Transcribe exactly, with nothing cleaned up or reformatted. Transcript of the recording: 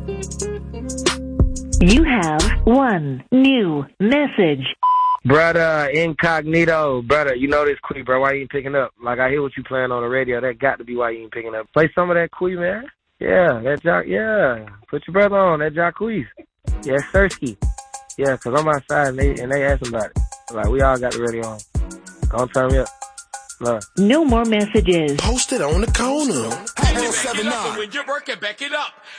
You have one new message. Brother, incognito. Brother, you know this Quee, bro. Why you ain't picking up? Like, I hear what you playing on the radio. That got to be why you ain't picking up. Play some of that Quee, man. Yeah, that Jock, yeah. Put your brother on, that Jacquees. Yeah, Sersky. Yeah, because I'm outside and they, and they asking about it. Like, we all got the radio on. Don't turn me up. Love. No more messages. Post it on the corner. Hey, back it up, when you're working, back it up.